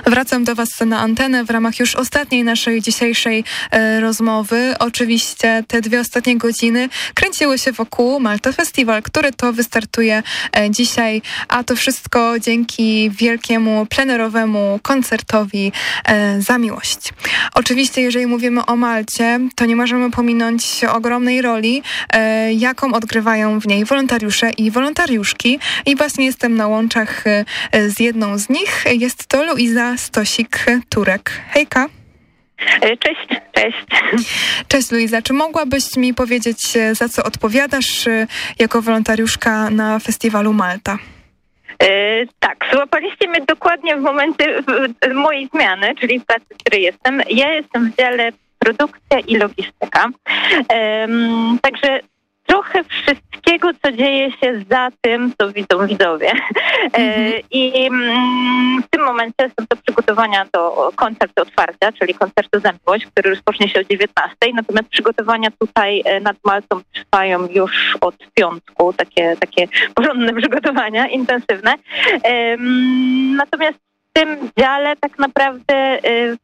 Wracam do Was na antenę w ramach już ostatniej naszej dzisiejszej rozmowy. Oczywiście te 2 ostatnie godziny kręciły się wokół Malta Festival, który to wystartuje dzisiaj, a to wszystko dzięki wielkiemu plenerowemu koncertowi Za miłość. Oczywiście, jeżeli mówimy o Malcie, to nie możemy pominąć ogromnej roli, jaką odgrywają w niej wolontariusze i wolontariuszki. I właśnie jestem na łączach z jedną z nich. Jest to Luiza Stosik-Turek. Hejka. Cześć. Cześć Luiza. Czy mogłabyś mi powiedzieć, za co odpowiadasz jako wolontariuszka na festiwalu Malta? Tak, złapaliście mnie dokładnie w momencie mojej zmiany, czyli w pracy, w której jestem. Ja jestem w dziale produkcja i logistyka. Także trochę wszystkiego, co dzieje się za tym, co widzą widzowie. I w tym momencie są to przygotowania do koncertu otwarcia, czyli koncertu Za miłość, który rozpocznie się o 19. Natomiast przygotowania tutaj nad Maltą trwają już od piątku, takie porządne przygotowania, intensywne. Natomiast w tym dziale tak naprawdę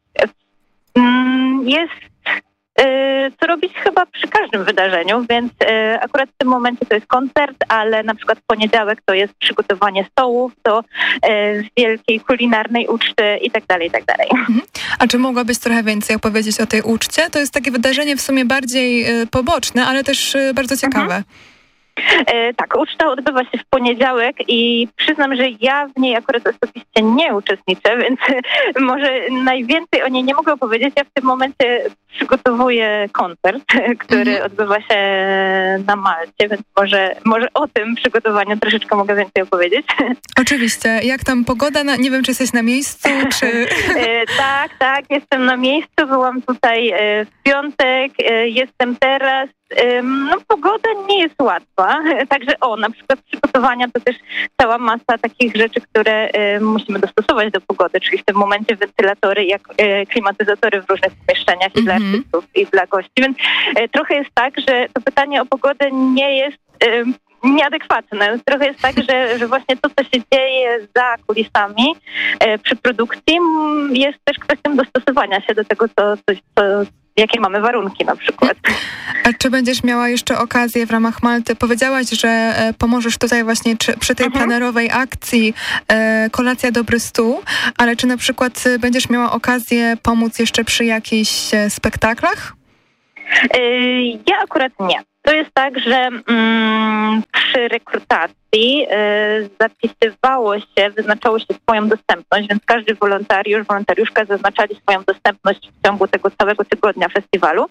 jest co robić chyba przy każdym wydarzeniu, więc akurat w tym momencie to jest koncert, ale na przykład w poniedziałek to jest przygotowanie stołów do wielkiej kulinarnej uczty i tak dalej, i tak dalej. A czy mogłabyś trochę więcej opowiedzieć o tej uczcie? To jest takie wydarzenie w sumie bardziej poboczne, ale też bardzo ciekawe. Tak, uczta odbywa się w poniedziałek i przyznam, że ja w niej akurat osobiście nie uczestniczę, więc może najwięcej o niej nie mogę opowiedzieć. Ja w tym momencie przygotowuję koncert, który odbywa się na Malcie, więc może o tym przygotowaniu troszeczkę mogę więcej opowiedzieć. Oczywiście. Jak tam pogoda? Nie wiem, czy jesteś na miejscu, czy... Tak, jestem na miejscu. Byłam tutaj w piątek, jestem teraz. Pogoda nie jest łatwa, także na przykład przygotowania to też cała masa takich rzeczy, które musimy dostosować do pogody, czyli w tym momencie wentylatory, jak klimatyzatory w różnych pomieszczeniach i dla artystów, i dla gości, więc trochę jest tak, że to pytanie o pogodę nie jest nieadekwatne. Trochę jest tak, że właśnie to, co się dzieje za kulisami przy produkcji, jest też kwestią dostosowania się do tego, jakie mamy warunki na przykład. A czy będziesz miała jeszcze okazję w ramach Malty? Powiedziałaś, że pomożesz tutaj właśnie przy tej plenerowej akcji Kolacja Dobry Stół, ale czy na przykład będziesz miała okazję pomóc jeszcze przy jakichś spektaklach? Ja akurat nie. To jest tak, że przy rekrutacji wyznaczało się swoją dostępność, więc każdy wolontariuszka zaznaczali swoją dostępność w ciągu tego całego tygodnia festiwalu.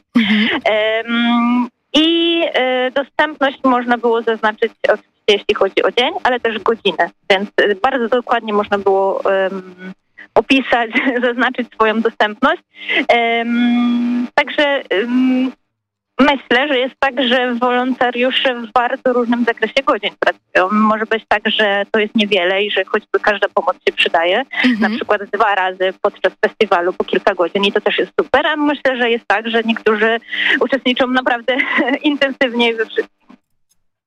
I dostępność można było zaznaczyć oczywiście, jeśli chodzi o dzień, ale też godzinę, więc bardzo dokładnie można było opisać, zaznaczyć swoją dostępność. Także myślę, że jest tak, że wolontariusze w bardzo różnym zakresie godzin pracują. Może być tak, że to jest niewiele i że choćby każda pomoc się przydaje. Na przykład 2 razy podczas festiwalu po kilka godzin i to też jest super. A myślę, że jest tak, że niektórzy uczestniczą naprawdę intensywnie we wszystkich